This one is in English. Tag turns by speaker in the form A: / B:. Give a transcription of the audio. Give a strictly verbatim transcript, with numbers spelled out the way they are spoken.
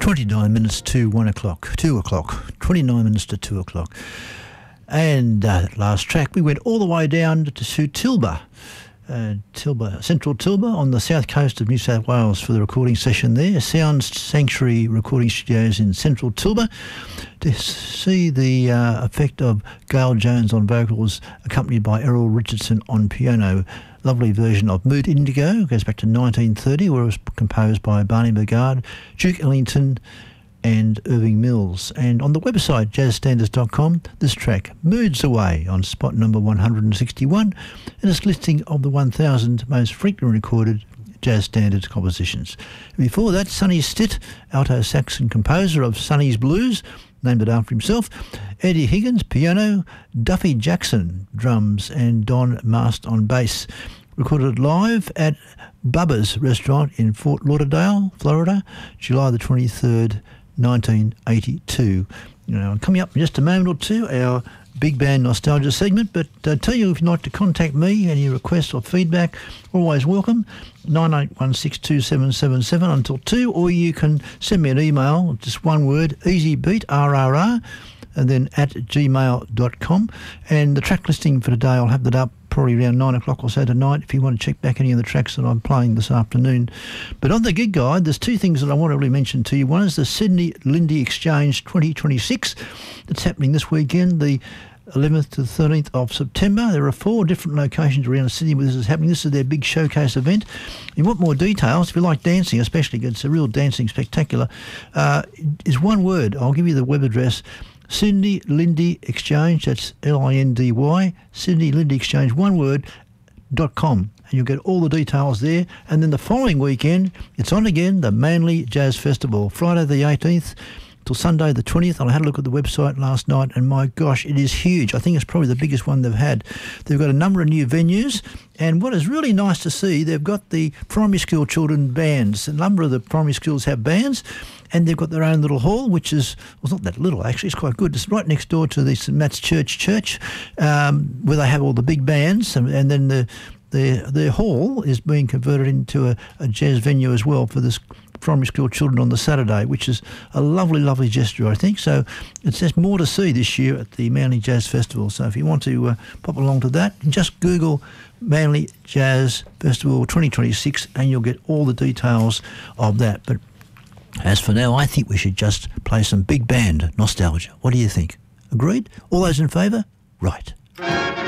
A: twenty-nine minutes to one o'clock, two o'clock, twenty-nine minutes to two o'clock. And uh, that last track, we went all the way down to, to Tilba, uh, Tilba, Central Tilba on the south coast of New South Wales for the recording session there. Sound Sanctuary Recording Studios in Central Tilba to see the uh, effect of Gail Jones on vocals, accompanied by Errol Richardson on piano. Lovely version of Mood Indigo, goes back to nineteen thirty, where it was composed by Barney Bigard, Duke Ellington and Irving Mills. And on the website jazz standards dot com, this track, Moods Away, on spot number one hundred sixty-one, and it's listing of the one thousand most frequently recorded jazz standards compositions. Before that, Sonny Stitt, alto saxon composer of Sonny's Blues, named it after himself, Eddie Higgins, piano, Duffy Jackson, drums, and Don Mast on bass. Recorded live at Bubba's Restaurant in Fort Lauderdale, Florida, July the twenty-third, nineteen eighty-two. You know, coming up in just a moment or two, our Big Band Nostalgia segment, but uh, tell you if you'd like to contact me, any requests or feedback, always welcome, nine eight one six two seven seven seven until two, or you can send me an email, just one word, easybeat, R R R, and then at gmail dot com. And the track listing for today, I'll have that up probably around nine o'clock or so tonight if you want to check back any of the tracks that I'm playing this afternoon. But on the gig guide, there's two things that I want to really mention to you. One is the Sydney Lindy Exchange twenty twenty-six that's happening this weekend, the eleventh to the thirteenth of September. There are four different locations around Sydney where this is happening. This is their big showcase event. If you want more details, if you like dancing especially, it's a real dancing spectacular, uh, is one word. I'll give you the web address, Sydney Lindy Exchange, that's L I N D Y, Sydney Lindy Exchange, one word, dot com. And you'll get all the details there. And then the following weekend, it's on again, the Manly Jazz Festival, Friday the eighteenth till Sunday the twentieth. I had a look at the website last night, and my gosh, it is huge. I think it's probably the biggest one they've had. They've got a number of new venues, and what is really nice to see, they've got the primary school children bands. A number of the primary schools have bands, and they've got their own little hall, which is, well, it's not that little actually, it's quite good. It's right next door to the St Matt's Church Church, um, where they have all the big bands, and, and then the their, their hall is being converted into a, a jazz venue as well for this primary school children on the Saturday, which is a lovely, lovely gesture, I think. So it's just more to see this year at the Manly Jazz Festival. So if you want to uh, pop along to that, just Google Manly Jazz Festival twenty twenty-six and you'll get all the details of that. But as for now, I think we should just play some big band nostalgia. What do you think? Agreed? All those in favour? Right.